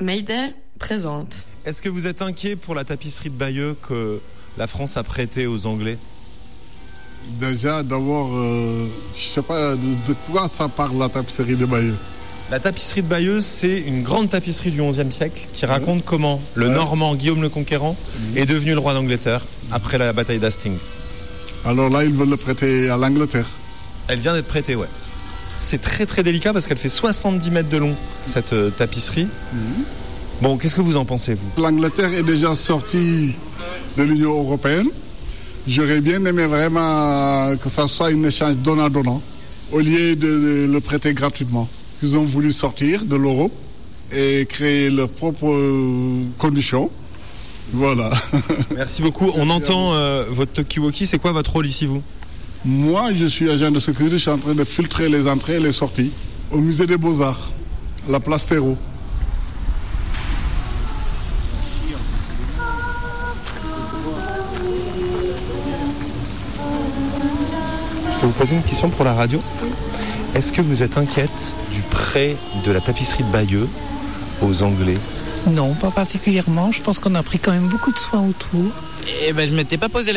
Mayday présente. Est-ce que vous êtes inquiet pour la tapisserie de Bayeux que la France a prêtée aux Anglais ? Déjà, d'abord, je sais pas de quoi ça parle la tapisserie de Bayeux. La tapisserie de Bayeux, c'est une grande tapisserie du XIe siècle qui raconte comment le Normand Guillaume le Conquérant est devenu le roi d'Angleterre après la bataille d'Hastings. Alors là, ils veulent le prêter à l'Angleterre. Elle vient d'être prêtée, ouais. C'est très très délicat parce qu'elle fait 70 mètres de long, cette tapisserie. Bon, qu'est-ce que vous en pensez, vous ? L'Angleterre est déjà sortie de l'Union européenne. J'aurais bien aimé vraiment que ça soit un échange donnant-donnant au lieu de le prêter gratuitement. Ils ont voulu sortir de l'Europe et créer leurs propres conditions. Voilà. Merci beaucoup. On entend votre talkie-walkie. C'est quoi votre rôle ici, vous ? Moi, je suis agent de sécurité. Je suis en train de filtrer les entrées et les sorties au musée des Beaux-Arts, la place Ferraud. Je peux vous poser une question pour la radio ? Est-ce que vous êtes inquiète du prêt de la tapisserie de Bayeux aux Anglais ? Non, pas particulièrement. Je pense qu'on a pris quand même beaucoup de soin autour. Je m'étais pas posé